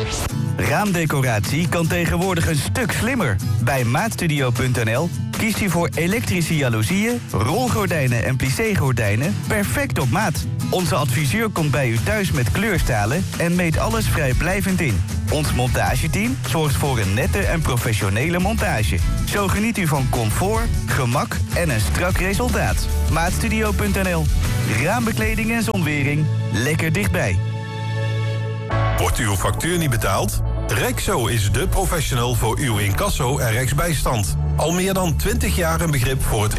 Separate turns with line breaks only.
Raamdecoratie kan tegenwoordig een stuk slimmer. Bij Maatstudio.nl kiest u voor elektrische jaloezieën, rolgordijnen en plissé-gordijnen perfect op maat. Onze adviseur komt bij u thuis met kleurstalen en meet alles vrijblijvend in. Ons montageteam zorgt voor een nette en professionele montage. Zo geniet u van comfort, gemak en een strak resultaat. Maatstudio.nl. Raambekleding en zonwering. Lekker dichtbij.
Wordt uw factuur niet betaald? Rexo is de professional voor uw incasso en rechtsbijstand. Al meer dan 20 jaar een begrip voor het